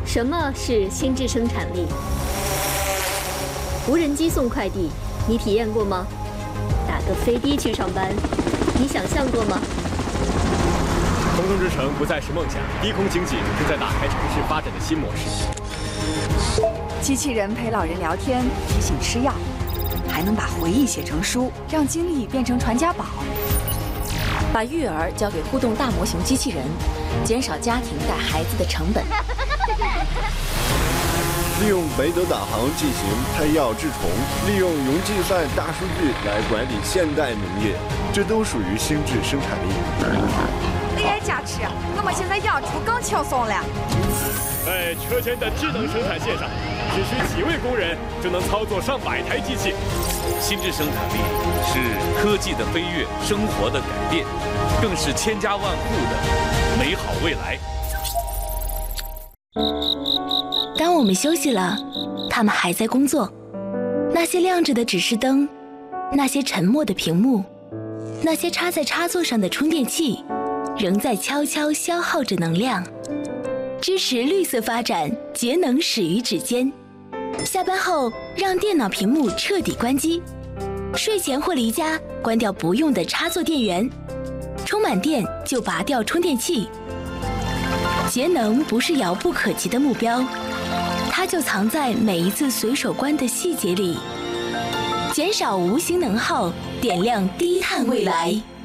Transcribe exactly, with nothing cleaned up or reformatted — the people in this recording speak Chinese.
什么是心智生产力？无人机送快递，你体验过吗？打个飞的去上班，你想象过吗？ 空中之城不再是梦想，低空经济正在打开城市发展的新模式。 机器人陪老人聊天，提醒吃药，还能把回忆写成书，让经历变成传家宝。 把育儿交给互动大模型机器人，减少家庭带孩子的成本。 利用北斗导航进行配药治虫，利用云计算大数据来管理现代农业，这都属于心智生产力。 你爱家吃，我们现在养猪更轻松了。 在车间的智能生产线上，只需几位工人就能操作上百台机器。 心智生产力是科技的飞跃，生活的改变，更是千家万户的美好未来。 当我们休息了，他们还在工作。那些亮着的指示灯，那些沉默的屏幕，那些插在插座上的充电器，仍在悄悄消耗着能量。支持绿色发展，节能始于指尖。下班后，让电脑屏幕彻底关机。睡前或离家，关掉不用的插座电源。充满电就拔掉充电器。节能不是遥不可及的目标，它就藏在每一次随手关的细节里。减少无形能耗，点亮低碳未来。